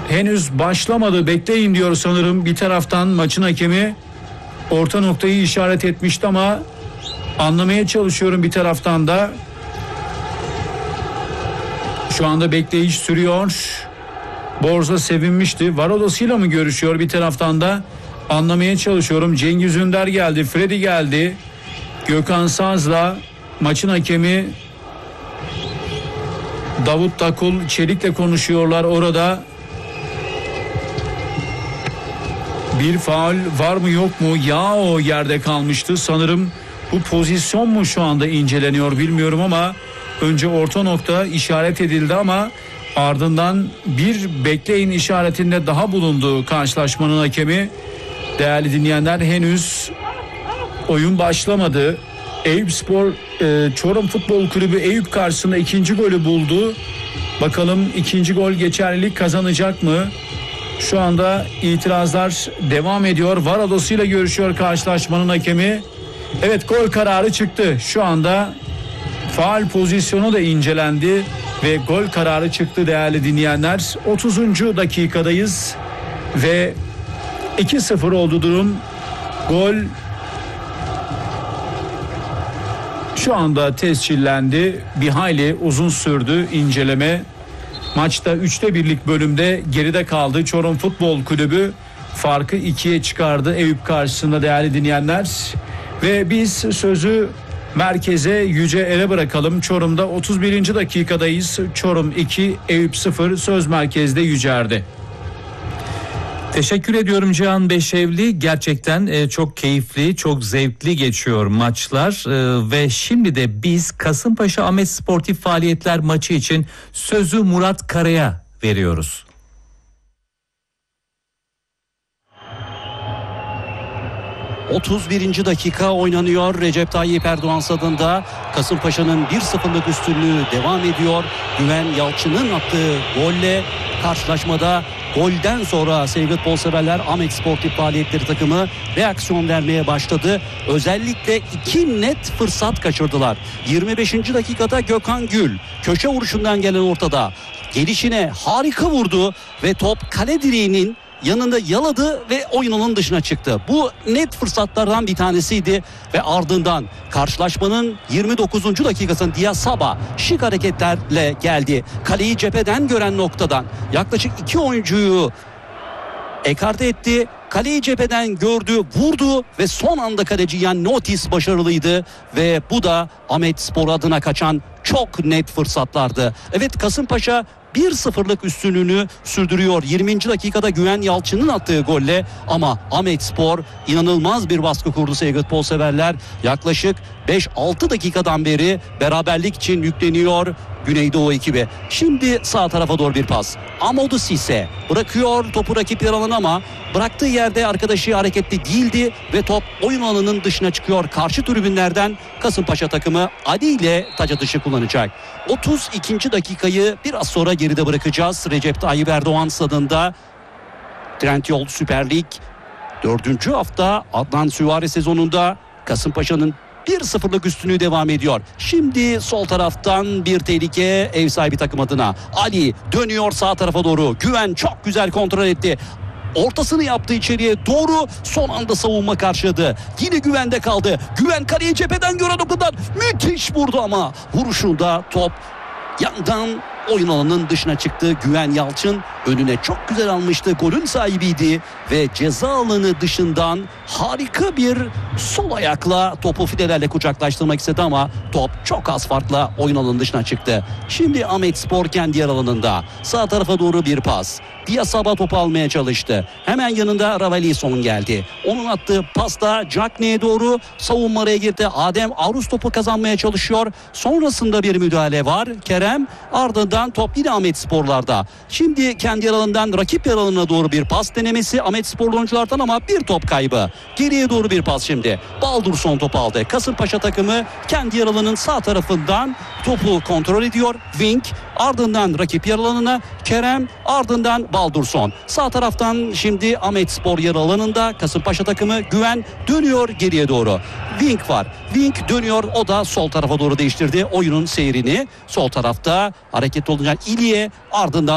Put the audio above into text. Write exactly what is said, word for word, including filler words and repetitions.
henüz başlamadı, bekleyin diyor sanırım bir taraftan maçın hakemi. Orta noktayı işaret etmişti ama anlamaya çalışıyorum bir taraftan da. Şu anda bekleyiş sürüyor. Borza sevinmişti. VAR odasıyla mı görüşüyor bir taraftan da anlamaya çalışıyorum. Cengiz Ünder geldi, Freddy geldi. Gökhan Saz'la maçın hakemi Davut Takul Çelik'le konuşuyorlar orada. Bir faul var mı yok mu? Ya o yerde kalmıştı. Sanırım bu pozisyon mu şu anda inceleniyor bilmiyorum ama önce orta nokta işaret edildi ama ardından bir bekleyin işaretinde daha bulundu karşılaşmanın hakemi. Değerli dinleyenler, henüz oyun başlamadı. Eyüpspor e, Çorum Futbol Kulübü Eyüp karşısında ikinci golü buldu. Bakalım ikinci gol geçerlilik kazanacak mı? Şu anda itirazlar devam ediyor. VAR odasıyla görüşüyor karşılaşmanın hakemi. Evet, gol kararı çıktı. Şu anda faul pozisyonu da incelendi ve gol kararı çıktı değerli dinleyenler. otuzuncu dakikadayız ve iki sıfır oldu durum. Gol şu anda tescillendi. Bir hayli uzun sürdü inceleme. Maçta üçte birlik bölümde geride kaldı. Çorum Futbol Kulübü farkı ikiye çıkardı Eyüp karşısında değerli dinleyenler. Ve biz sözü merkeze, Yüce Er'e bırakalım. Çorum'da otuz birinci dakikadayız. Çorum iki, Eyüp sıfır. Söz merkezde Yüce Er'de. Teşekkür ediyorum Cihan Beşevli. Gerçekten e, çok keyifli, çok zevkli geçiyor maçlar e, ve şimdi de biz Kasımpaşa Ahmet Sportif Faaliyetler maçı için sözü Murat Kara'ya veriyoruz. otuz birinci dakika oynanıyor. Recep Tayyip Erdoğan stadında Kasımpaşa'nın bir sıfırlık üstünlüğü devam ediyor. Güven Yalçın'ın attığı golle karşılaşmada golden sonra sevgili futbol severler Ahmet Sportif Faaliyetleri takımı reaksiyon vermeye başladı. Özellikle iki net fırsat kaçırdılar. yirmi beşinci dakikada Gökhan Gül köşe vuruşundan gelen ortada gelişine harika vurdu ve top kale direğinin yanında yaladı ve oyunun dışına çıktı. Bu net fırsatlardan bir tanesiydi ve ardından karşılaşmanın yirmi dokuzuncu dakikasında Diasaba şık hareketlerle geldi. Kaleyi cepheden gören noktadan yaklaşık iki oyuncuyu ekarte etti. Kaleyi cepheden gördü, vurdu ve son anda kaleci Jan Notis başarılıydı ve bu da Ahmet Spor adına kaçan çok net fırsatlardı. Evet, Kasımpaşa bir sıfırlık üstünlüğünü sürdürüyor yirminci dakikada Güven Yalçın'ın attığı golle ama Ahmet Spor inanılmaz bir baskı kurdu sevgili futbol severler. Yaklaşık beş altı dakikadan beri beraberlik için yükleniyor Güneydoğu ekibi. Şimdi sağ tarafa doğru bir pas. Amadou Cissé bırakıyor topu rakip yer alanı ama bıraktığı yerde arkadaşı hareketli değildi ve top oyun alanının dışına çıkıyor. Karşı tribünlerden Kasımpaşa takımı Ali ile taç atışı kullanacak. otuz ikinci dakikayı biraz sonra geride bırakacağız. Recep Tayyip Erdoğan stadında Trendyol Süper Lig dördüncü hafta Adnan Süvari sezonunda Kasımpaşa'nın bir sıfırlık üstünlüğü devam ediyor. Şimdi sol taraftan bir tehlike ev sahibi takım adına. Ali dönüyor sağ tarafa doğru. Güven çok güzel kontrol etti. Ortasını yaptı içeriye doğru, son anda savunma karşıladı. Yine Güven'de kaldı. Güven kaleyi cepheden gören noktadan müthiş vurdu ama vuruşunda top yandan oyun alanının dışına çıktı. Güven Yalçın önüne çok güzel almıştı. Golün sahibiydi ve ceza alanı dışından harika bir sol ayakla topu filelerle kucaklaştırmak istedi ama top çok az farkla oyun alanının dışına çıktı. Şimdi Ahmet Spor kendi yer alanında. Sağ tarafa doğru bir pas. Diasaba topu almaya çalıştı. Hemen yanında Ravelison geldi. Onun attığı pasta Cagney'e doğru savunma araya girdi. Adem Arus topu kazanmaya çalışıyor. Sonrasında bir müdahale var. Kerem ardından top yine Ahmet Spor'larda. Şimdi kendi yer alanından rakip yer alanına doğru bir pas denemesi Ahmet Sporlu oyunculardan ama bir top kaybı. Geriye doğru bir pas şimdi. Baldurson topu aldı. Kasımpaşa takımı kendi yer alanının sağ tarafından topu kontrol ediyor. Wink ardından rakip yer alanına Kerem ardından Baldurson. Sağ taraftan şimdi Ahmet Spor yer alanında Kasımpaşa takımı Güven dönüyor geriye doğru. Wink var. Wink dönüyor, o da sol tarafa doğru değiştirdi oyunun seyrini. Sol tarafta hareket olunca İlye ardından